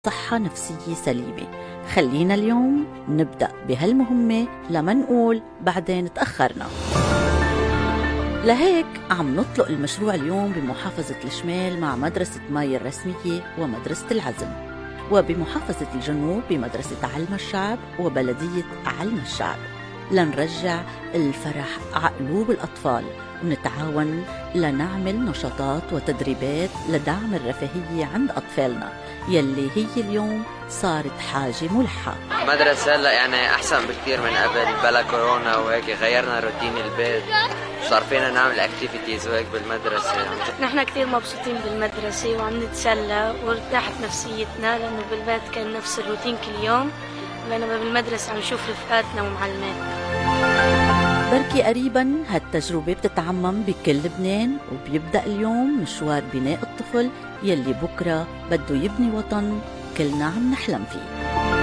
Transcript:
صحة نفسية سليمة. خلينا اليوم نبدأ بهالمهمة لما نقول بعدين تأخرنا. لهيك عم نطلق المشروع اليوم بمحافظة الشمال مع مدرسة ماي الرسمية ومدرسة العزم، وبمحافظة الجنوب بمدرسة علم الشعب وبلدية علم الشعب، لنرجع الفرح عقلوب الأطفال ونتعاون لنعمل نشاطات وتدريبات لدعم الرفاهية عند أطفالنا يلي هي اليوم صارت حاجة ملحة. مدرسة هلا يعني أحسن بكتير من قبل، بلا كورونا وهيك غيرنا روتين البيت، صار فينا نعمل اكتيفيتيز وهيك بالمدرسة. نحن كتير مبسوطين بالمدرسة وعم نتسلى وارتاحت نفسيتنا، لأنه بالبيت كان نفس الروتين كل يوم، بينما بالمدرسة عم نشوف رفقاتنا ومعلماتنا. بركي قريبا هالتجربة بتتعمم بكل لبنان، وبيبدأ اليوم مشوار بناء الطفل يلي بكرة بده يبني وطن كلنا عم نحلم فيه.